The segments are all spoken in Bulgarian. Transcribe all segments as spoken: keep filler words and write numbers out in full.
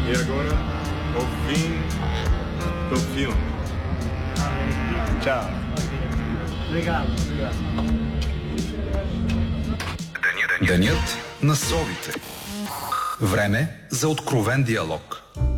E agora, o fim do filme. Tchau. Obrigado, obrigado. Денят на совите. Време за откровен диалог.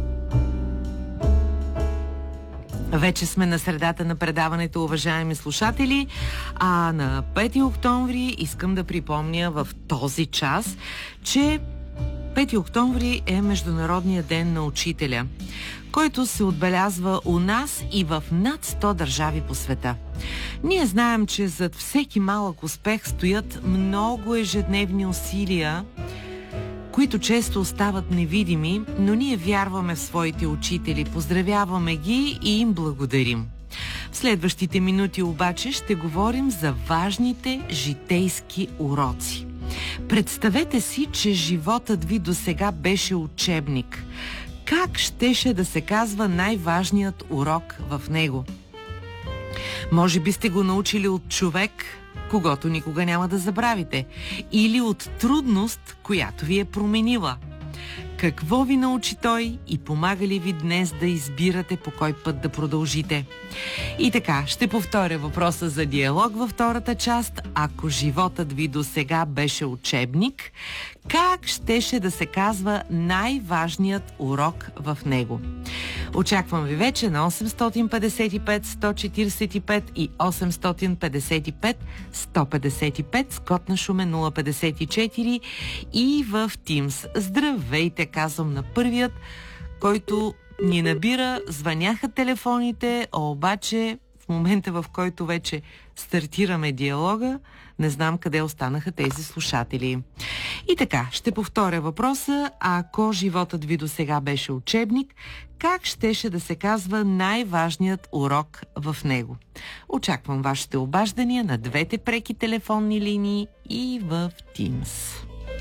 Вече сме на средата на предаването, уважаеми слушатели, а на пети октомври искам да припомня в този час, че пети октомври е Международният ден на учителя, който се отбелязва у нас и в над сто държави по света. Ние знаем, че зад всеки малък успех стоят много ежедневни усилия, които често остават невидими, но ние вярваме в своите учители, поздравяваме ги и им благодарим. В следващите минути обаче ще говорим за важните житейски уроци. Представете си, че животът ви досега беше учебник. Как щеше да се казва най-важният урок в него? Може би сте го научили от човек, когото никога няма да забравите, или от трудност, която ви е променила. Какво ви научи той и помага ли ви днес да избирате по кой път да продължите? И така, ще повторя въпроса за диалог във втората част. Ако животът ви досега беше учебник, как щеше да се казва най-важният урок в него? Очаквам ви вече на осем пет пет сто четиридесет и пет и осем пет пет сто петдесет и пет с код на Шумен нула петдесет и четири и в Teams. Здравейте, казвам на първият, който ни набира. Звъняха телефоните, а обаче в момента, в който вече стартираме диалога, не знам къде останаха тези слушатели. И така, ще повторя въпроса. Ако животът ви досега беше учебник, как щеше да се казва най-важният урок в него? Очаквам вашите обаждания на двете преки телефонни линии и в Teams.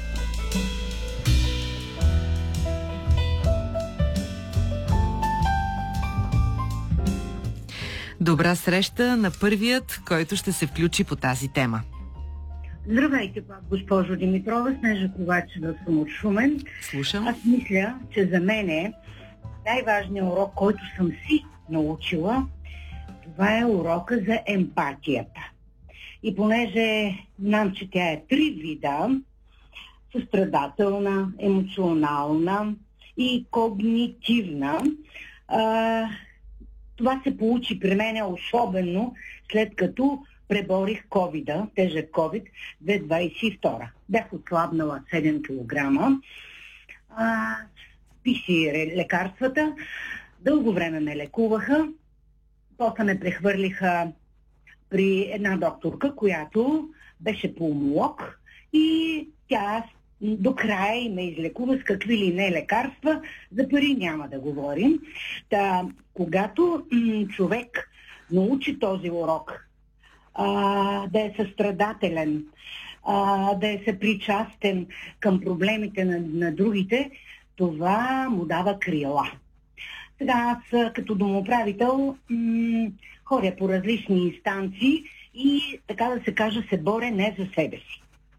Добра среща на първият, който ще се включи по тази тема. Здравейте, госпожо Димитрова, Снежа Ковачева съм от Шумен. Слушам. Аз мисля, че за мен е най-важният урок, който съм си научила, това е урока за емпатията. И понеже знам, че тя е три вида, състрадателна, емоционална и когнитивна, а, това се получи при мен особено след като преборих ковида, тежък ковид, две хиляди двадесет и втора. Бях отслабнала седем килограма, а, пих си лекарствата, дълго време ме лекуваха, после ме прехвърлиха при една докторка, която беше пулмолог и тя до края ме излекува с какви ли не лекарства, за пари няма да говорим. Та, когато м- човек научи този урок, а, да е състрадателен, а, да е съпричастен към проблемите на, на другите, това му дава крила. Сега аз като домоуправител м- ходя по различни инстанции и, така да се каже, се боря не за себе си.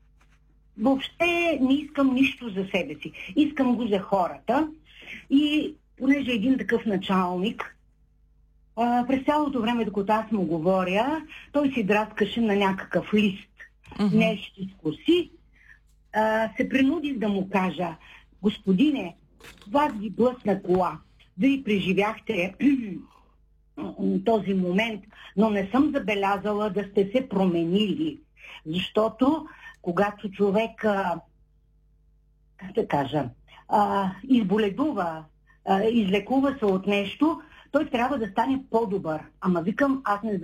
Въобще не искам нищо за себе си. Искам го за хората. И понеже един такъв началник, а, през цялото време, докато аз му говоря, той си драскаше на някакъв лист. Mm-hmm. Нещичко си. А, се принудих да му кажа: господине, вас ви блъсна кола. Вие преживяхте този момент, но не съм забелязала да сте се променили. Защото когато човек, а, как да кажа, а, изболедува, а, излекува се от нещо, той трябва да стане по-добър. Ама викам, аз не